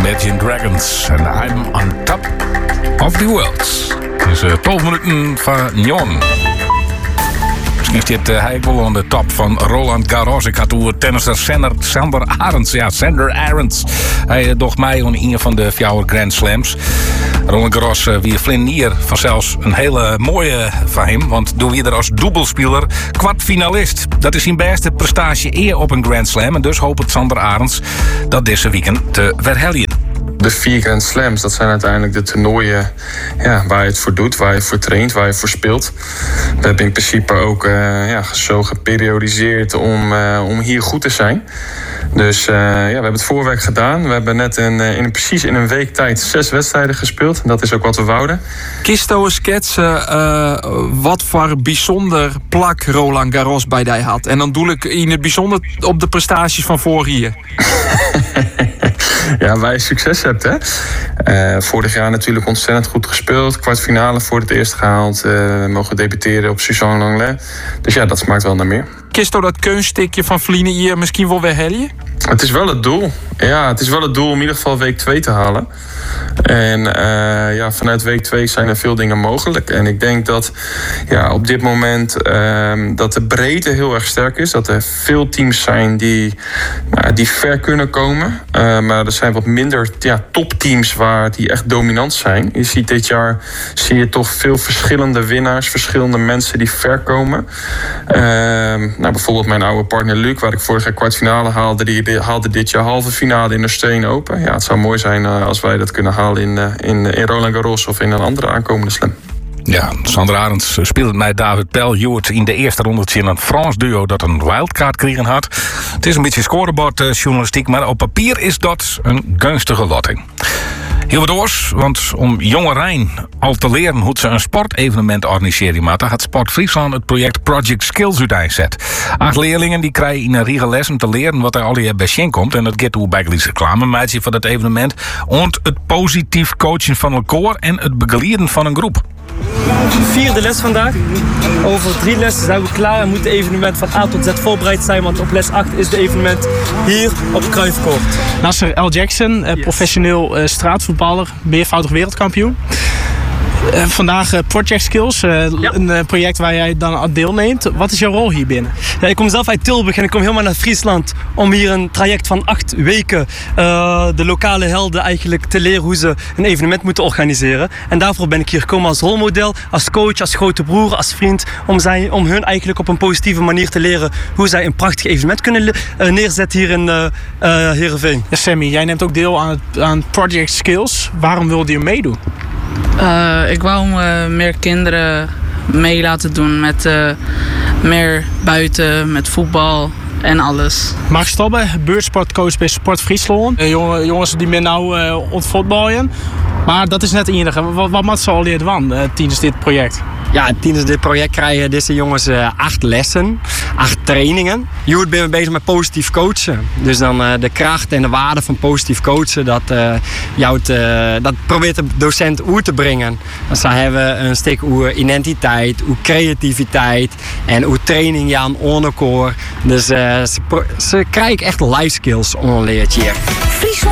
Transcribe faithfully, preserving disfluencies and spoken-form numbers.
Imagine Dragons en I'm on top of the world. Dus uh, twaalf minuten van Njon. Misschien zit uh, hij wel aan de top van Roland Garros. Ik had hoe tennisser Sander, Sander Arends. Ja, Sander Arends. Hij uh, docht mij aan een van de vier Grand Slams. Roland Garros uh, wie Flinier vanzelfs een hele mooie van hem. Want doe wie er als dubbelspeler kwartfinalist. Dat is zijn beste prestatie eer op een Grand Slam. En dus hoopt Sander Arends dat deze weekend te verheljen. De vier Grand Slams, dat zijn uiteindelijk de toernooien ja, waar je het voor doet, waar je voor traint, waar je voor speelt. We hebben in principe ook uh, ja, zo geperiodiseerd om, uh, om hier goed te zijn. Dus uh, ja, we hebben het voorwerk gedaan. We hebben net in, in precies in een week tijd zes wedstrijden gespeeld. En dat is ook wat we wouden. Kisto schetsen uh, wat voor bijzonder plak Roland Garros bij die had. En dan doe ik in het bijzonder op de prestaties van vorig jaar. Ja, waar je succes hebt, hè. Uh, vorig jaar natuurlijk ontzettend goed gespeeld. Kwartfinale voor het eerst gehaald. Uh, mogen debuteren op Suzanne Lenglet. Dus ja, dat smaakt wel naar meer. Kisto dat keustikje van Vliene hier misschien wel weer helje? Het is wel het doel. Ja, het is wel het doel om in ieder geval week twee te halen. En uh, ja, vanuit week twee zijn er veel dingen mogelijk. En ik denk dat ja, op dit moment uh, dat de breedte heel erg sterk is. Dat er veel teams zijn die, nou, die ver kunnen komen. Uh, maar er zijn wat minder ja, topteams waar die echt dominant zijn. Je ziet dit jaar zie je toch veel verschillende winnaars. Verschillende mensen die ver komen. Uh, nou, bijvoorbeeld mijn oude partner Luc, waar ik vorig jaar kwartfinale haalde. Die haalde dit jaar halve finale in de Australian Open. Ja, het zou mooi zijn uh, als wij dat kunnen halen in, uh, in, in Roland Garros of in een andere aankomende slam. Ja, Sander Arends speelde met David Peljuwert in de eerste ronde in een Frans duo dat een wildcard kregen had. Het is een beetje scorebordjournalistiek, maar op papier is dat een gunstige lotting. Heel wat oors, want om jonge Rijn al te leren hoe ze een sportevenement organiseren, had Sport Friesland het project Project Skills uiteenzet. Acht leerlingen die krijgen in een riege les om te leren wat er al hier bij Sjen komt. En dat gaat hoe bijgelijks reclame meidje van dat evenement. En het positief coachen van elkaar en het begeleiden van een groep. Vierde les vandaag. Over drie lessen zijn we klaar en moet het evenement van A tot Z voorbereid zijn. Want op les acht is het evenement hier op Kruifkoord. Nasser El Jackson, yes. professioneel uh, straatvoetballer, meervoudig wereldkampioen. Uh, vandaag uh, Project Skills, uh, ja. een uh, project waar jij dan aan deelneemt. Wat is jouw rol hier binnen? Ja, ik kom zelf uit Tilburg en ik kom helemaal naar Friesland om hier een traject van acht weken uh, de lokale helden eigenlijk te leren hoe ze een evenement moeten organiseren. En daarvoor ben ik hier gekomen als rolmodel, als coach, als grote broer, als vriend, om, zij, om hun eigenlijk op een positieve manier te leren hoe zij een prachtig evenement kunnen uh, neerzetten hier in uh, uh, Heerenveen. Ja, Sammy, jij neemt ook deel aan, het, aan Project Skills. Waarom wilde je meedoen? Uh, ik wou uh, meer kinderen mee laten doen met uh, meer buiten, met voetbal en alles. Mark Stobbe, beurtsportcoach bij Sport Friesland. Uh, jongen, jongens die men nou uh, ontvoetballen. Maar dat is net het enige. Wat, wat moet ze al leren van uh, tijdens dit project? Ja, tijdens dit project krijgen deze jongens uh, acht lessen, acht trainingen. Je ben bezig met positief coachen. Dus dan uh, de kracht en de waarde van positief coachen, dat, uh, jou te, dat probeert de docent oer te brengen. Dus dan hebben we een stuk oer identiteit, oer creativiteit en oer training ja, aan onderkoor. Dus uh, ze, ze krijgen echt life skills onderleerd hier.